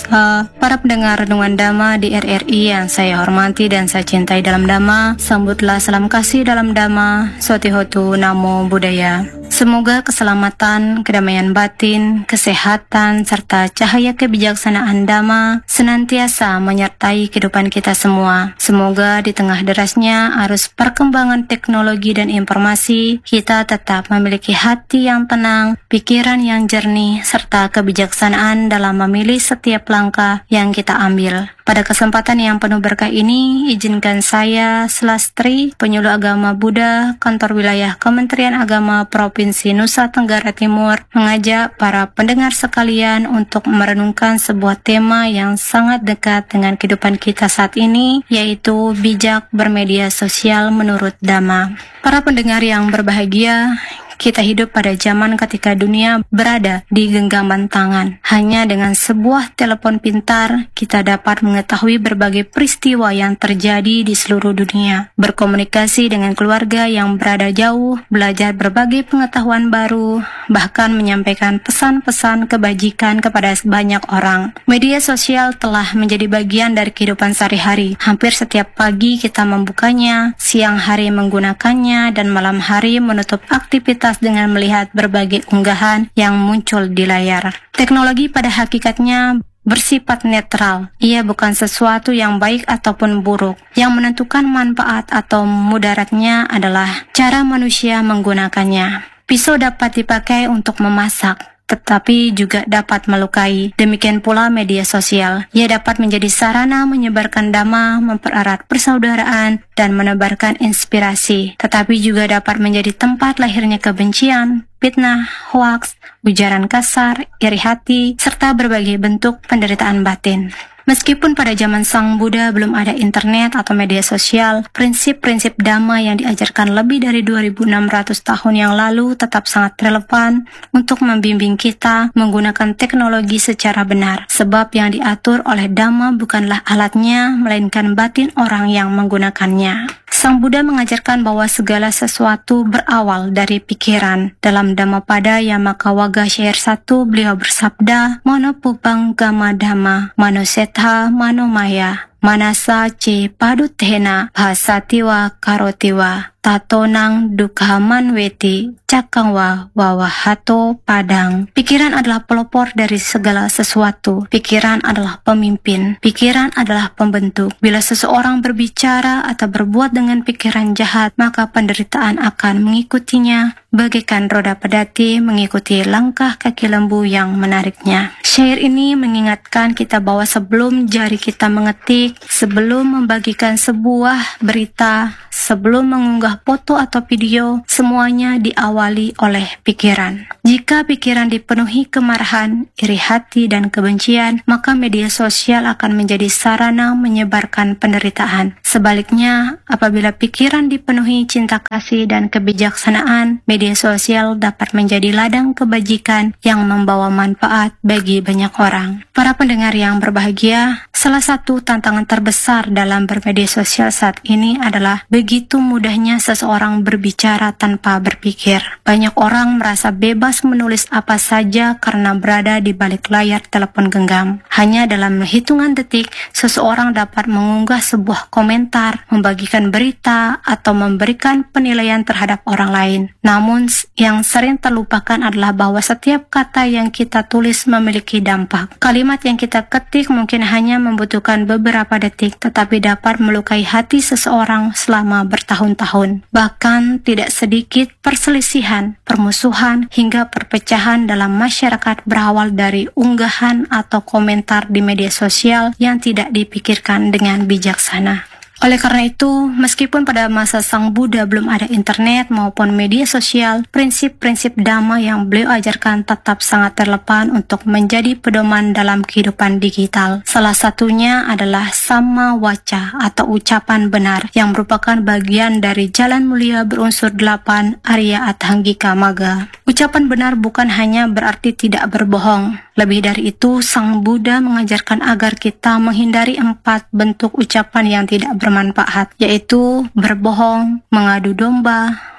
Namaskar, para pendengar Renungan Dhamma di RRI yang saya hormati dan saya cintai dalam Dhamma. Sambutlah salam kasih dalam Dhamma, Sotihotu Namo Buddhaya. Semoga keselamatan, kedamaian batin, kesehatan, serta cahaya kebijaksanaan Dhamma senantiasa menyertai kehidupan kita semua. Semoga di tengah derasnya arus perkembangan teknologi dan informasi, kita tetap memiliki hati yang tenang, pikiran yang jernih, serta kebijaksanaan dalam memilih setiap langkah yang kita ambil. Pada kesempatan yang penuh berkah ini, izinkan saya, Selastri, penyuluh agama Buddha, Kantor Wilayah Kementerian Agama Provinsi Nusa Tenggara Timur, mengajak para pendengar sekalian untuk merenungkan sebuah tema yang sangat dekat dengan kehidupan kita saat ini, yaitu bijak bermedia sosial menurut Dhamma. Para pendengar yang berbahagia, kita hidup pada zaman ketika dunia berada di genggaman tangan. Hanya dengan sebuah telepon pintar, kita dapat mengetahui berbagai peristiwa yang terjadi di seluruh dunia, berkomunikasi dengan keluarga yang berada jauh, belajar berbagai pengetahuan baru, bahkan menyampaikan pesan-pesan kebajikan kepada banyak orang. Media sosial telah menjadi bagian dari kehidupan sehari-hari. Hampir setiap pagi kita membukanya, siang hari menggunakannya, dan malam hari menutup aktivitas dengan melihat berbagai unggahan yang muncul di layar. Teknologi pada hakikatnya bersifat netral. Ia bukan sesuatu yang baik ataupun buruk. Yang menentukan manfaat atau mudaratnya adalah cara manusia menggunakannya. Pisau dapat dipakai untuk memasak, tetapi juga dapat melukai. Demikian pula media sosial. Ia dapat menjadi sarana menyebarkan dhamma, mempererat persaudaraan, dan menebarkan inspirasi. Tetapi juga dapat menjadi tempat lahirnya kebencian, fitnah, hoaks, ujaran kasar, iri hati, serta berbagai bentuk penderitaan batin. Meskipun pada zaman Sang Buddha belum ada internet atau media sosial, prinsip-prinsip Dhamma yang diajarkan lebih dari 2600 tahun yang lalu tetap sangat relevan untuk membimbing kita menggunakan teknologi secara benar. Sebab yang diatur oleh Dhamma bukanlah alatnya, melainkan batin orang yang menggunakannya. Sang Buddha mengajarkan bahwa segala sesuatu berawal dari pikiran. Dalam Dhammapada Yamakawaga Syair 1, beliau bersabda, Mano pupang gama dhamma, mano setha mano maya, manasa ce padutena, bhasatiwa karotiwa, tatonang dukhaman weti, cakangwa wawahato padang. Pikiran adalah pelopor dari segala sesuatu. Pikiran adalah pemimpin. Pikiran adalah pembentuk. Bila seseorang berbicara atau berbuat dengan pikiran jahat, maka penderitaan akan mengikutinya, bagaikan roda pedati mengikuti langkah kaki lembu yang menariknya. Syair ini mengingatkan kita bahwa sebelum jari kita mengetik, sebelum membagikan sebuah berita, sebelum mengunggah foto atau video, semuanya diawali oleh pikiran. Jika pikiran dipenuhi kemarahan, iri hati, dan kebencian, maka media sosial akan menjadi sarana menyebarkan penderitaan. Sebaliknya, apabila pikiran dipenuhi cinta kasih dan kebijaksanaan, media sosial dapat menjadi ladang kebajikan yang membawa manfaat bagi banyak orang. Para pendengar yang berbahagia, salah satu tantangan terbesar dalam bermedia sosial saat ini adalah begitu mudahnya seseorang berbicara tanpa berpikir. Banyak orang merasa bebas menulis apa saja karena berada di balik layar telepon genggam. Hanya dalam hitungan detik, seseorang dapat mengunggah sebuah komentar, membagikan berita, atau memberikan penilaian terhadap orang lain. Namun, yang sering terlupakan adalah bahwa setiap kata yang kita tulis memiliki dampak. Kalimat yang kita ketik mungkin hanya membutuhkan beberapa detik, tetapi dapat melukai hati seseorang selama bertahun-tahun. Bahkan tidak sedikit perselisihan, permusuhan, hingga perpecahan dalam masyarakat berawal dari unggahan atau komentar di media sosial yang tidak dipikirkan dengan bijaksana. Oleh karena itu, meskipun pada masa Sang Buddha belum ada internet maupun media sosial, prinsip-prinsip Dhamma yang beliau ajarkan tetap sangat relevan untuk menjadi pedoman dalam kehidupan digital. Salah satunya adalah Samma Waca atau ucapan benar yang merupakan bagian dari jalan mulia berunsur 8 Arya Athanggika Magga. Ucapan benar bukan hanya berarti tidak berbohong. Lebih dari itu, Sang Buddha mengajarkan agar kita menghindari 4 bentuk ucapan yang tidak bermanfaat, yaitu berbohong, mengadu domba,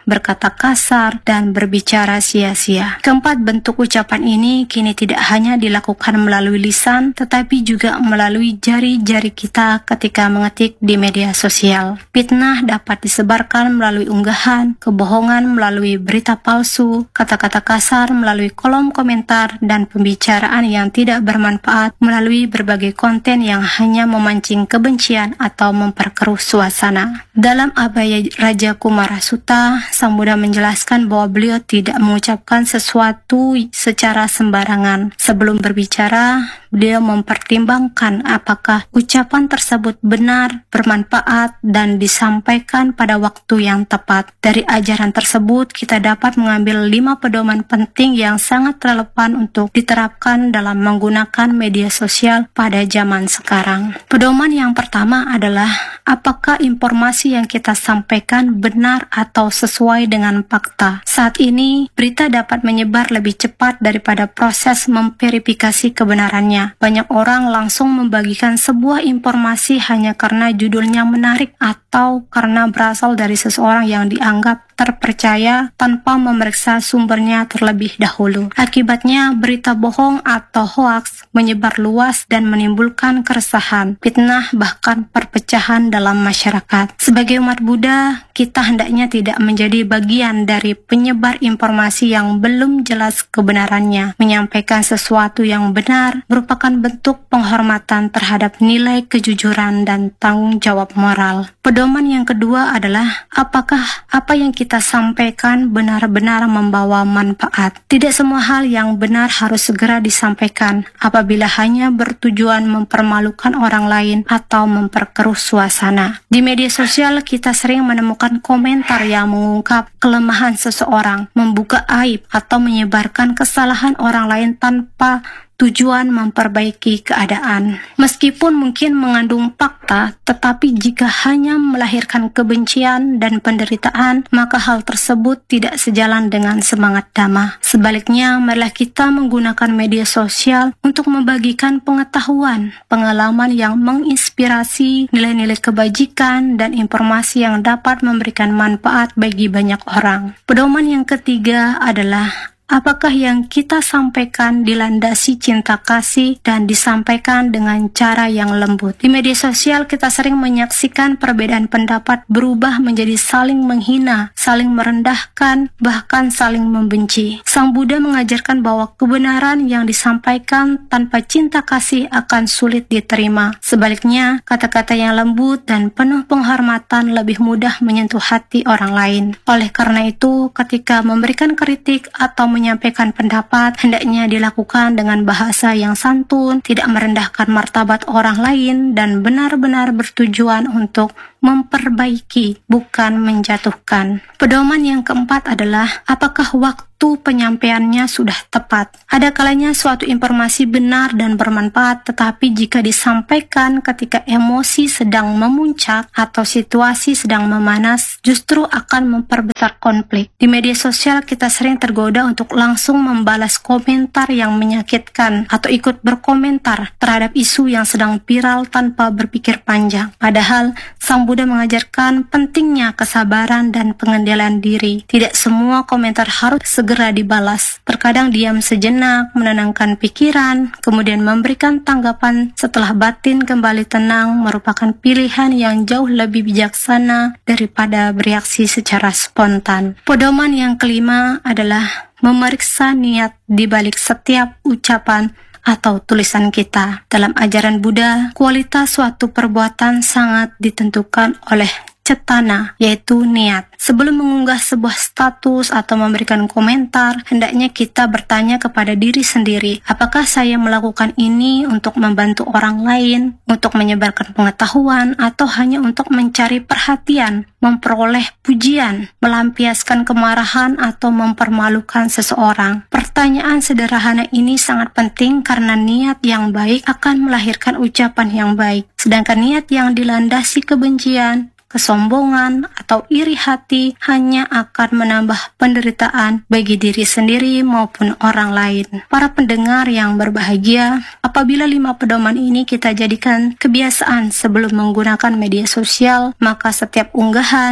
berkata kasar, dan berbicara sia-sia. Keempat bentuk ucapan ini kini tidak hanya dilakukan melalui lisan, tetapi juga melalui jari-jari kita ketika mengetik di media sosial. Fitnah dapat disebarkan melalui unggahan, kebohongan melalui berita palsu, kata-kata kasar melalui kolom komentar, dan pembicaraan yang tidak bermanfaat melalui berbagai konten yang hanya memancing kebencian atau memperkeruh suasana. Dalam Abhaya Raja Kumarasuta, Sang Buddha menjelaskan bahwa beliau tidak mengucapkan sesuatu secara sembarangan. Sebelum berbicara, beliau mempertimbangkan apakah ucapan tersebut benar, bermanfaat, dan disampaikan pada waktu yang tepat. Dari ajaran tersebut, kita dapat mengambil 5 pedoman penting yang sangat relevan untuk diterapkan dalam menggunakan media sosial pada zaman sekarang. Pedoman yang pertama adalah apakah informasi yang kita sampaikan benar atau sesuai dengan fakta. Saat ini, berita dapat menyebar lebih cepat daripada proses memverifikasi kebenarannya. Banyak orang langsung membagikan sebuah informasi hanya karena judulnya menarik atau karena berasal dari seseorang yang dianggap terpercaya tanpa memeriksa sumbernya terlebih dahulu. Akibatnya, berita bohong atau hoaks menyebar luas dan menimbulkan keresahan, fitnah, bahkan perpecahan dalam masyarakat. Sebagai umat Buddha, kita hendaknya tidak menjadi bagian dari penyebar informasi yang belum jelas kebenarannya. Menyampaikan sesuatu yang benar merupakan bentuk penghormatan terhadap nilai kejujuran dan tanggung jawab moral. Pedoman yang kedua adalah apakah apa yang kita sampaikan benar-benar membawa manfaat. Tidak semua hal yang benar harus segera disampaikan apabila hanya bertujuan mempermalukan orang lain atau memperkeruh suasana. Di media sosial kita sering menemukan komentar yang mengungkap kelemahan seseorang, membuka aib, atau menyebarkan kesalahan orang lain tanpa tujuan memperbaiki keadaan. Meskipun mungkin mengandung fakta, tetapi jika hanya melahirkan kebencian dan penderitaan, maka hal tersebut tidak sejalan dengan semangat Dhamma. Sebaliknya, marilah kita menggunakan media sosial untuk membagikan pengetahuan, pengalaman yang menginspirasi, nilai-nilai kebajikan, dan informasi yang dapat memberikan manfaat bagi banyak orang. Pedoman yang ketiga adalah apakah yang kita sampaikan dilandasi cinta kasih dan disampaikan dengan cara yang lembut. Di media sosial kita sering menyaksikan perbedaan pendapat berubah menjadi saling menghina, saling merendahkan, bahkan saling membenci. Sang Buddha mengajarkan bahwa kebenaran yang disampaikan tanpa cinta kasih akan sulit diterima. Sebaliknya, kata-kata yang lembut dan penuh penghormatan lebih mudah menyentuh hati orang lain. Oleh karena itu, ketika memberikan kritik atau menyampaikan pendapat, hendaknya dilakukan dengan bahasa yang santun, tidak merendahkan martabat orang lain, dan benar-benar bertujuan untuk memperbaiki, bukan menjatuhkan. Pedoman yang keempat adalah apakah waktu penyampaiannya sudah tepat. Ada kalanya suatu informasi benar dan bermanfaat, tetapi jika disampaikan ketika emosi sedang memuncak atau situasi sedang memanas, justru akan memperbesar konflik. Di media sosial kita sering tergoda untuk langsung membalas komentar yang menyakitkan atau ikut berkomentar terhadap isu yang sedang viral tanpa berpikir panjang. Padahal Sang Buddha mengajarkan pentingnya kesabaran dan pengendalian diri. Tidak semua komentar harus segera dibalas. Terkadang diam sejenak, menenangkan pikiran, kemudian memberikan tanggapan setelah batin kembali tenang merupakan pilihan yang jauh lebih bijaksana daripada bereaksi secara spontan. Pedoman yang kelima adalah memeriksa niat di balik setiap ucapan atau tulisan kita. Dalam ajaran Buddha, kualitas suatu perbuatan sangat ditentukan oleh cetana, yaitu niat. Sebelum mengunggah sebuah status atau memberikan komentar, hendaknya kita bertanya kepada diri sendiri, apakah saya melakukan ini untuk membantu orang lain, untuk menyebarkan pengetahuan, atau hanya untuk mencari perhatian, memperoleh pujian, melampiaskan kemarahan, atau mempermalukan seseorang. Pertanyaan sederhana ini sangat penting karena niat yang baik akan melahirkan ucapan yang baik, sedangkan niat yang dilandasi kebencian, kesombongan, atau iri hati hanya akan menambah penderitaan bagi diri sendiri maupun orang lain. Para pendengar yang berbahagia, apabila 5 pedoman ini kita jadikan kebiasaan sebelum menggunakan media sosial, maka setiap unggahan,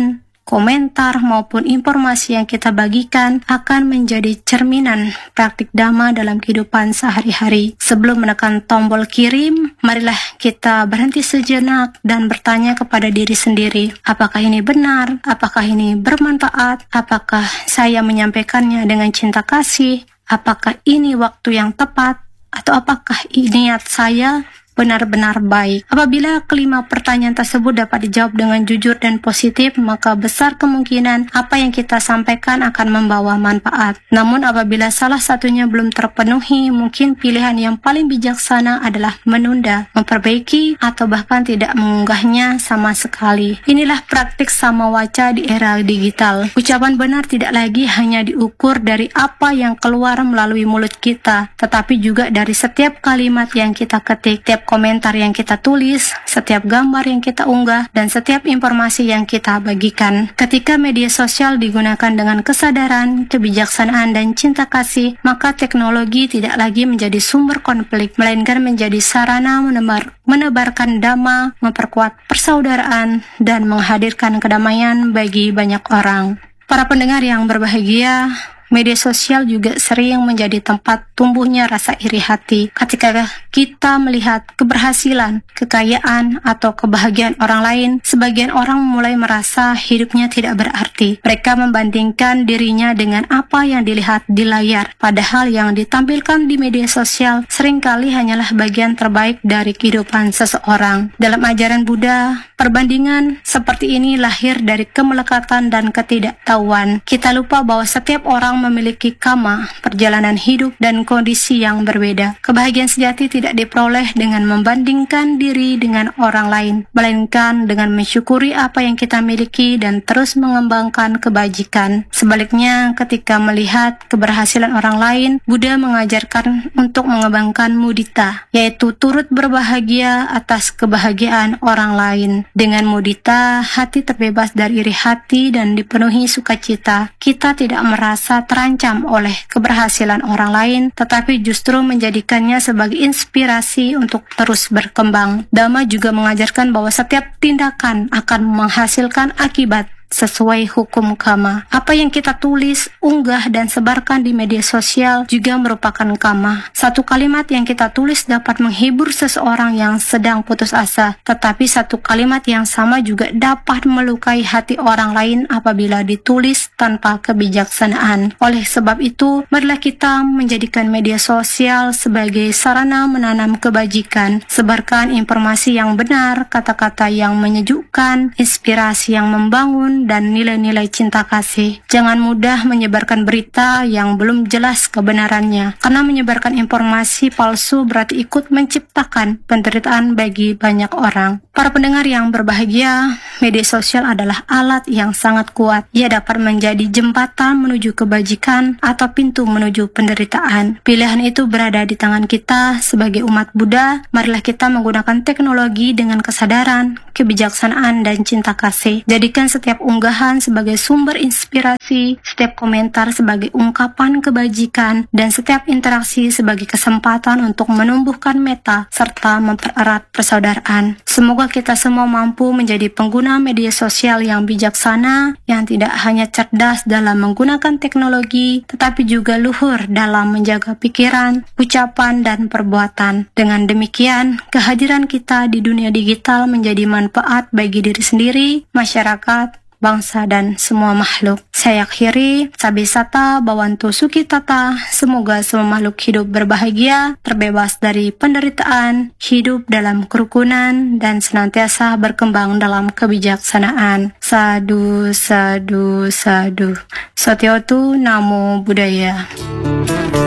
komentar, maupun informasi yang kita bagikan akan menjadi cerminan praktik Dhamma dalam kehidupan sehari-hari. Sebelum menekan tombol kirim, marilah kita berhenti sejenak dan bertanya kepada diri sendiri, apakah ini benar? Apakah ini bermanfaat? Apakah saya menyampaikannya dengan cinta kasih? Apakah ini waktu yang tepat? Atau apakah niat saya benar-benar baik? Apabila kelima pertanyaan tersebut dapat dijawab dengan jujur dan positif, maka besar kemungkinan apa yang kita sampaikan akan membawa manfaat. Namun apabila salah satunya belum terpenuhi, mungkin pilihan yang paling bijaksana adalah menunda, memperbaiki, atau bahkan tidak mengunggahnya sama sekali. Inilah praktik samawaca di era digital. Ucapan benar tidak lagi hanya diukur dari apa yang keluar melalui mulut kita, tetapi juga dari setiap kalimat yang kita ketik, setiap komentar yang kita tulis, setiap gambar yang kita unggah, dan setiap informasi yang kita bagikan. Ketika media sosial digunakan dengan kesadaran, kebijaksanaan, dan cinta kasih, maka teknologi tidak lagi menjadi sumber konflik, melainkan menjadi sarana menebarkan Dhamma, memperkuat persaudaraan, dan menghadirkan kedamaian bagi banyak orang. Para pendengar yang berbahagia, media sosial juga sering menjadi tempat tumbuhnya rasa iri hati. Ketika kita melihat keberhasilan, kekayaan, atau kebahagiaan orang lain, sebagian orang mulai merasa hidupnya tidak berarti. Mereka membandingkan dirinya dengan apa yang dilihat di layar, padahal yang ditampilkan di media sosial seringkali hanyalah bagian terbaik dari kehidupan seseorang. Dalam ajaran Buddha, perbandingan seperti ini lahir dari kemelekatan dan ketidaktahuan. Kita lupa bahwa setiap orang memiliki kama, perjalanan hidup, dan kondisi yang berbeda. Kebahagiaan sejati tidak diperoleh dengan membandingkan diri dengan orang lain, melainkan dengan mensyukuri apa yang kita miliki dan terus mengembangkan kebajikan. Sebaliknya, ketika melihat keberhasilan orang lain, Buddha mengajarkan untuk mengembangkan mudita, yaitu turut berbahagia atas kebahagiaan orang lain. Dengan mudita, hati terbebas dari iri hati dan dipenuhi sukacita. Kita tidak merasa terancam oleh keberhasilan orang lain, tetapi justru menjadikannya sebagai inspirasi untuk terus berkembang. Dhamma juga mengajarkan bahwa setiap tindakan akan menghasilkan akibat sesuai hukum kama. Apa yang kita tulis, unggah, dan sebarkan di media sosial juga merupakan kama. Satu kalimat yang kita tulis dapat menghibur seseorang yang sedang putus asa, tetapi satu kalimat yang sama juga dapat melukai hati orang lain apabila ditulis tanpa kebijaksanaan. Oleh sebab itu, marilah kita menjadikan media sosial sebagai sarana menanam kebajikan. Sebarkan informasi yang benar, kata-kata yang menyejukkan, inspirasi yang membangun, dan nilai-nilai cinta kasih. Jangan mudah menyebarkan berita yang belum jelas kebenarannya, karena menyebarkan informasi palsu berarti ikut menciptakan penderitaan bagi banyak orang. Para pendengar yang berbahagia, media sosial adalah alat yang sangat kuat. Ia dapat menjadi jembatan menuju kebajikan atau pintu menuju penderitaan. Pilihan itu berada di tangan kita sebagai umat Buddha. Marilah kita menggunakan teknologi dengan kesadaran, kebijaksanaan, dan cinta kasih. Jadikan setiap unggahan sebagai sumber inspirasi, setiap komentar sebagai ungkapan kebajikan, dan setiap interaksi sebagai kesempatan untuk menumbuhkan metta serta mempererat persaudaraan. Semoga kita semua mampu menjadi pengguna media sosial yang bijaksana, yang tidak hanya cerdas dalam menggunakan teknologi, tetapi juga luhur dalam menjaga pikiran, ucapan, dan perbuatan. Dengan demikian, kehadiran kita di dunia digital menjadi manfaat bagi diri sendiri, masyarakat, bangsa, dan semua makhluk. Saya akhiri, Sabisata Bawantu Sukitata. Semoga semua makhluk hidup berbahagia, terbebas dari penderitaan, hidup dalam kerukunan, dan senantiasa berkembang dalam kebijaksanaan. Sadu, sadu, sadu. Satyotu Namo Buddhaya.